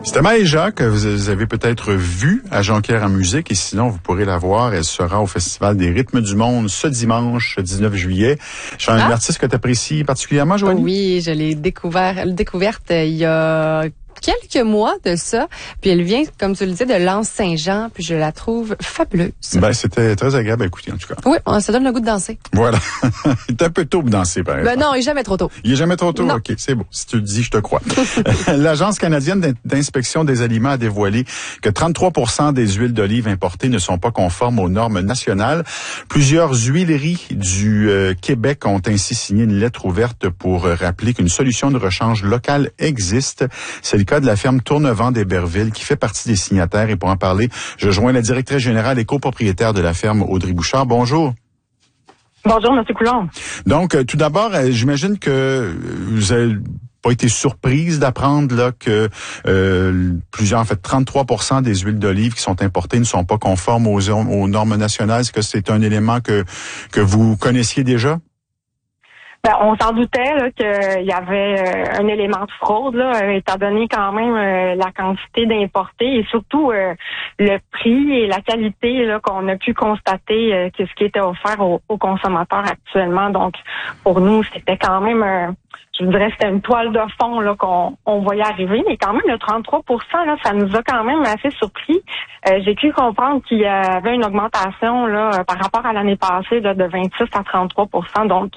C'était Maëja que vous avez peut-être vue à Jonquière en musique et sinon vous pourrez la voir. Elle sera au Festival des rythmes du monde ce dimanche 19 juillet. C'est un artiste que tu apprécies particulièrement, Joanie? Oui, je l'ai découverte il y a quelques mois de ça. Puis elle vient, comme tu le dis, de l'Anse-Saint-Jean. Puis je la trouve fabuleuse. Ben, c'était très agréable à écouter, en tout cas. Oui, ça donne le goût de danser. Voilà. Il est un peu tôt pour danser, par exemple. Ben non, il est jamais trop tôt. Il est jamais trop tôt? Non. OK, c'est bon. Si tu le dis, je te crois. L'Agence canadienne d'inspection des aliments a dévoilé que 33% des huiles d'olive importées ne sont pas conformes aux normes nationales. Plusieurs huileries du Québec ont ainsi signé une lettre ouverte pour rappeler qu'une solution de rechange locale existe. C'est le cas de la ferme Tournevent d'Héberville qui fait partie des signataires. Et pour en parler, je joins la directrice générale et copropriétaire de la ferme, Audrey Bouchard. Bonjour. Bonjour, M. Coulombe. Donc, tout d'abord, j'imagine que vous avez pas été surprise d'apprendre là que plusieurs, en fait, 33% des huiles d'olive qui sont importées ne sont pas conformes aux normes nationales. Est-ce que c'est un élément que vous connaissiez déjà? Ben, on s'en doutait là, qu'il y avait un élément de fraude, là, étant donné quand même la quantité d'importés et surtout le prix et la qualité là, qu'on a pu constater que ce qui était offert aux consommateurs actuellement. Donc, pour nous, c'était quand même je vous dirais c'était une toile de fond là qu'on voyait arriver, mais quand même le 33%, là, ça nous a quand même assez surpris. J'ai pu comprendre qu'il y avait une augmentation là par rapport à l'année passée là, de 26 à 33%. Donc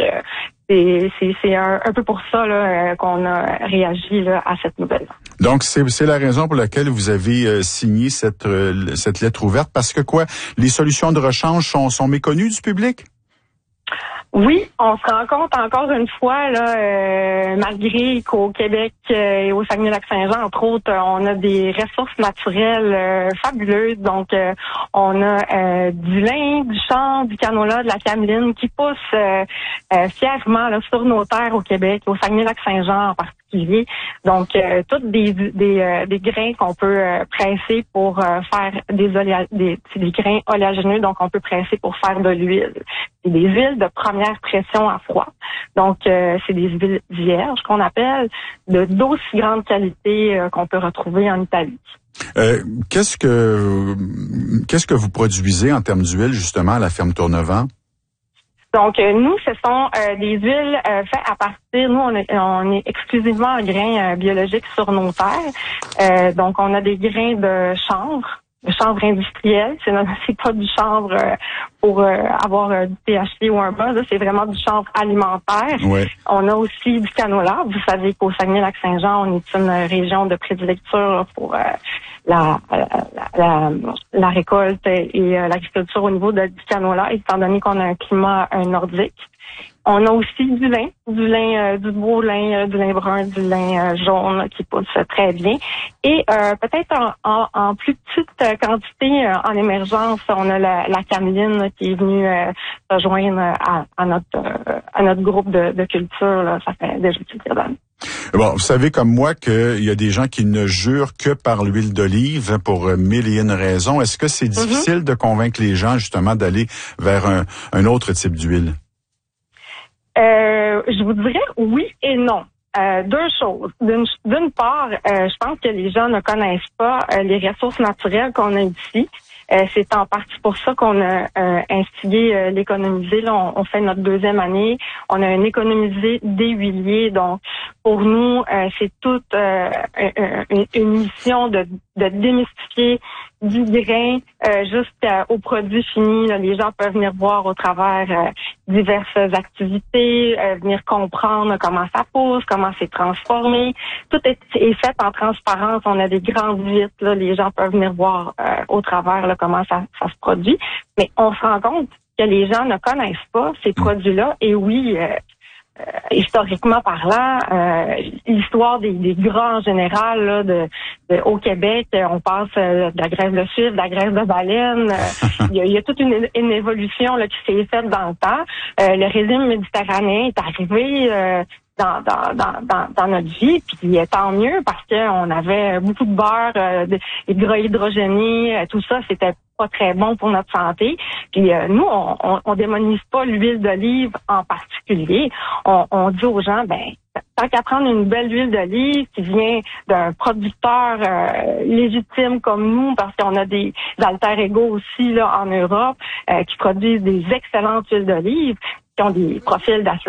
c'est un peu pour ça là qu'on a réagi là à cette nouvelle-là. Donc c'est la raison pour laquelle vous avez signé cette lettre ouverte, parce que quoi, les solutions de rechange sont méconnues du public? Oui, on se rend compte encore une fois, là, malgré qu'au Québec et au Saguenay-Lac-Saint-Jean, entre autres, on a des ressources naturelles fabuleuses. Donc, on a du lin, du chanvre, du canola, de la cameline qui pousse fièrement là, sur nos terres au Québec, au Saguenay-Lac-Saint-Jean en particulier. Donc, toutes des grains qu'on peut presser pour faire des grains oléagineux, donc on peut presser pour faire de l'huile. C'est des huiles de première pression à froid. Donc, c'est des huiles vierges qu'on appelle, d'aussi grande qualité qu'on peut retrouver en Italie. Qu'est-ce que vous produisez en termes d'huile, justement, à la ferme Tournevent? Donc, nous, ce sont des huiles faites à partir, nous, on est exclusivement en grains biologiques sur nos terres. Donc, on a des grains de chanvre industriel. C'est pas du chanvre pour avoir du THC ou un buzz. C'est vraiment du chanvre alimentaire. Ouais. On a aussi du canola. Vous savez qu'au Saguenay-Lac-Saint-Jean, on est une région de prédilecture pour la récolte et l'agriculture au niveau du canola, étant donné qu'on a un climat nordique. On a aussi du beau lin, du lin brun, du lin jaune qui pousse très bien. Et peut-être en plus petite quantité en émergence, on a la cameline qui est venue rejoindre à notre groupe de culture. Là. Ça fait déjà quelques années. Bon, vous savez comme moi qu'il y a des gens qui ne jurent que par l'huile d'olive pour mille et une raisons. Est-ce que c'est difficile de convaincre les gens justement d'aller vers un autre type d'huile? Je vous dirais oui et non. Deux choses. D'une part, je pense que les gens ne connaissent pas les ressources naturelles qu'on a ici. C'est en partie pour ça qu'on a instigé l'économisé. Là, on fait notre deuxième année. On a un économisé des huiliers. Donc, pour nous, c'est toute une mission de démystifier du grain jusqu'aux produits finis. Là, les gens peuvent venir voir au travers diverses activités, venir comprendre comment ça pousse, comment c'est transformé. Tout est fait en transparence. On a des grandes vitres. Là, les gens peuvent venir voir au travers là, comment ça se produit. Mais on se rend compte que les gens ne connaissent pas ces produits-là. Et oui, historiquement parlant, l'histoire des gras en général là, au Québec, on passe de la graisse de suivre, de la graisse de baleine. Il y a toute une évolution là, qui s'est faite dans le temps. Le régime méditerranéen est arrivé dans notre vie, puis tant mieux parce qu'on avait beaucoup de beurre, des gras hydrogénés, tout ça, c'était pas très bon pour notre santé. Puis nous, on démonise pas l'huile d'olive en particulier. On dit aux gens, tant qu'à prendre une belle huile d'olive qui vient d'un producteur légitime comme nous, parce qu'on a des alter ego aussi là en Europe qui produisent des excellentes huiles d'olive, qui ont des profils d'acide